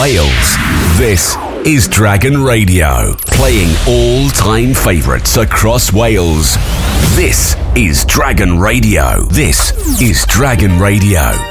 Wales. This is Dragon Radio, playing all-time favourites across Wales. This is Dragon Radio. This is Dragon Radio.